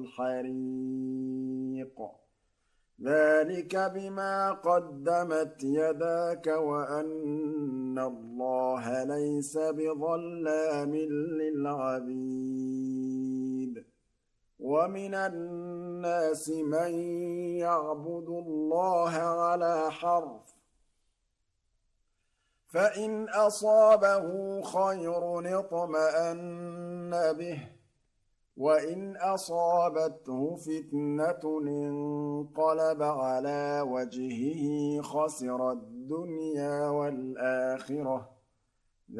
الحريق ذلك بما قدمت يداك وأن الله ليس بظلام للعبيد ومن الناس من يعبد الله على حرف فإن أصابه خير اطمأن به وإن أصابته فتنة انقلب على وجهه خسر الدنيا والآخرة